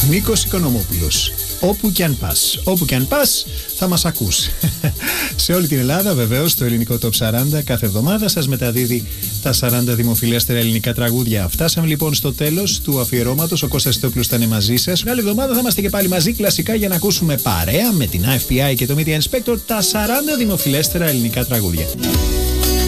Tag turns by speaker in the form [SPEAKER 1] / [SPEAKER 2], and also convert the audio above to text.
[SPEAKER 1] Νίκος Οικονομόπουλος. Όπου και αν πας. Όπου και αν πας θα μας ακούς. Σε όλη την Ελλάδα βεβαίως το ελληνικό Top 40 κάθε εβδομάδα σας μεταδίδει τα 40 δημοφιλέστερα ελληνικά τραγούδια. Φτάσαμε λοιπόν στο τέλος του αφιερώματος. Ο Κώστας Τόπουλος ήταν μαζί σας. Άλλη εβδομάδα θα είμαστε και πάλι μαζί κλασικά για να ακούσουμε παρέα με την IFPI και το Media Inspector τα 40 δημοφιλέστερα ελληνικά τραγούδια.